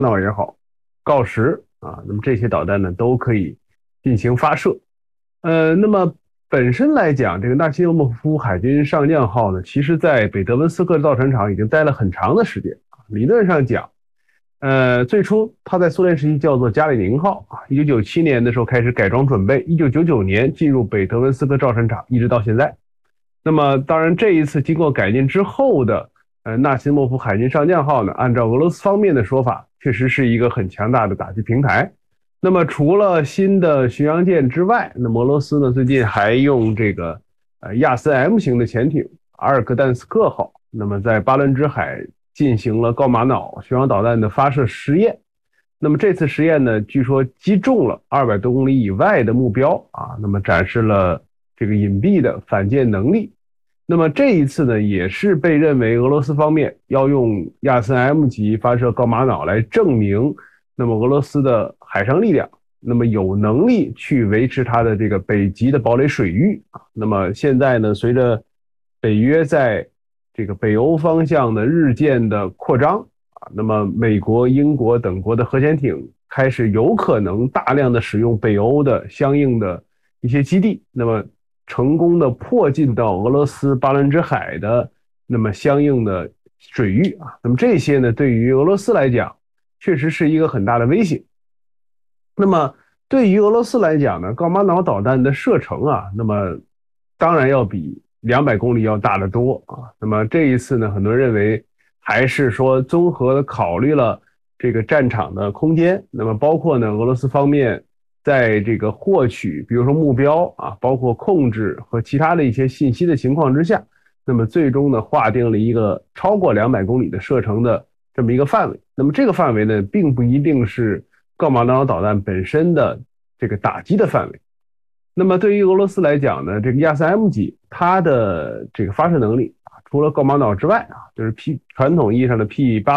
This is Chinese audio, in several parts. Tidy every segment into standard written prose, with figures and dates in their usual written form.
闹也好，锆石啊，那么这些导弹呢都可以进行发射。那么本身来讲，这个纳西莫夫海军上将号呢，其实在北德文斯克造船厂已经待了很长的时间。理论上讲，最初它在苏联时期叫做加里宁号啊，1997年的时候开始改装准备，1999年进入北德文斯克造船厂，一直到现在。那么当然这一次经过改进之后的纳西莫夫海军上将号呢，按照俄罗斯方面的说法，确实是一个很强大的打击平台。那么除了新的巡洋舰之外，那么俄罗斯呢最近还用这个亚森 M 型的潜艇阿尔格丹斯克号，那么在巴伦支海进行了锆玛瑙巡航导弹的发射实验。那么这次实验呢，据说击中了200多公里以外的目标啊，那么展示了这个隐蔽的反舰能力。那么这一次呢，也是被认为俄罗斯方面要用亚森 M 级发射锆玛瑙来证明，那么俄罗斯的海上力量，那么有能力去维持它的这个北极的堡垒水域啊。那么现在呢，随着北约在这个北欧方向的日渐的扩张啊，那么美国、英国等国的核潜艇开始有可能大量的使用北欧的相应的一些基地，那么成功的迫近到俄罗斯巴伦支海的那么相应的水域啊，那么这些呢，对于俄罗斯来讲，确实是一个很大的威胁。那么对于俄罗斯来讲呢，锆玛瑙导弹的射程啊，那么当然要比200公里要大得多啊。那么这一次呢，很多人认为还是说综合的考虑了这个战场的空间，那么包括呢俄罗斯方面在这个获取比如说目标啊，包括控制和其他的一些信息的情况之下，那么最终呢划定了一个超过200公里的射程的这么一个范围。那么这个范围呢，并不一定是锆玛瑙导弹本身的这个打击的范围。那么对于俄罗斯来讲呢，这个亚森 M 级它的这个发射能力啊，除了锆玛瑙之外啊，就是传统意义上的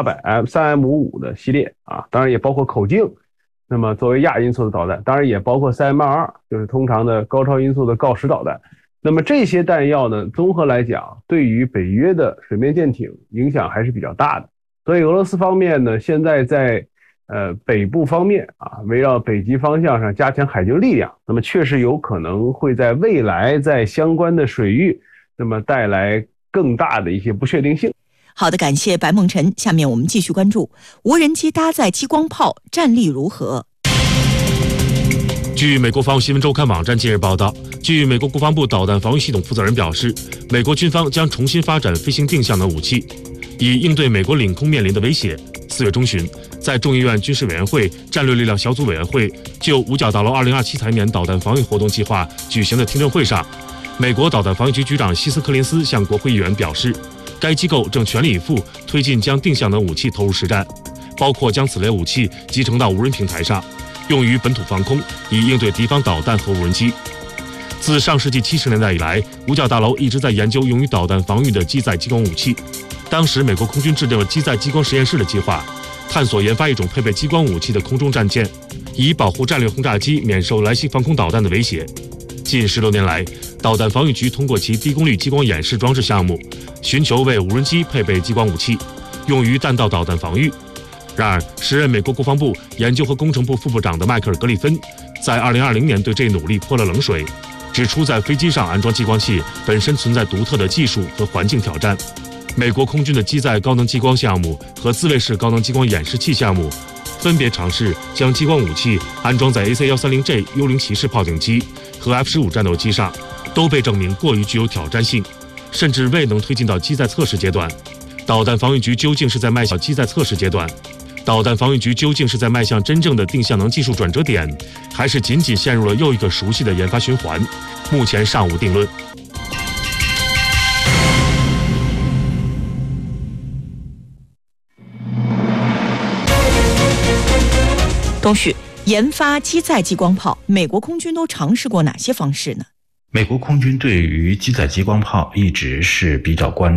P800、3M55 的系列啊，当然也包括口径。那么作为亚音速的导弹，当然也包括 3M22， 就是通常的高超音速的锆石导弹。那么这些弹药呢，综合来讲，对于北约的水面舰艇影响还是比较大的。所以俄罗斯方面呢，现在在北部方面啊，围绕北极方向上加强海军力量，那么确实有可能会在未来在相关的水域，那么带来更大的一些不确定性。 好的，感谢白梦辰。下面我们继续关注无人机搭载激光炮战力如何。 据美国防务新闻周刊网站近日报道，据美国国防部导弹防御系统负责人表示，美国军方将重新发展飞行定向能武器，以应对美国领空面临的威胁。4月中旬，在众议院军事委员会战略力量小组委员会就五角大楼2027财年导弹防御活动计划举行的听证会上，美国导弹防御局局长希斯科林斯向国会议员表示，该机构正全力以赴推进将定向能武器投入实战，包括将此类武器集成到无人平台上，用于本土防空，以应对敌方导弹和无人机。自上世纪70年代以来，五角大楼一直在研究用于导弹防御的机载激光武器。当时美国空军制定了机载激光实验室的计划，探索研发一种配备激光武器的空中战舰，以保护战略轰炸机免受来袭防空导弹的威胁。近16年来，导弹防御局通过其低功率激光演示装置项目，寻求为无人机配备激光武器，用于弹道导弹防御。然而，时任美国国防部研究和工程部副部长的迈克尔·格里芬在2020年对这一努力泼了冷水，指出在飞机上安装激光器本身存在独特的技术和环境挑战。美国空军的机载高能激光项目和自卫式高能激光演示器项目分别尝试将激光武器安装在 AC-130J 幽灵骑士炮艇机和 F-15战斗机上，都被证明过于具有挑战性，甚至未能推进到机载测试阶段。导弹防御局究竟是在迈向机载测试阶段？导弹防御局究竟是在迈向真正的定向能技术转折点，还是仅仅陷入了又一个熟悉的研发循环？目前尚无定论。 东旭，研发机载激光炮，美国空军都尝试过哪些方式呢？ 美国空军对于机载激光炮一直是比较关注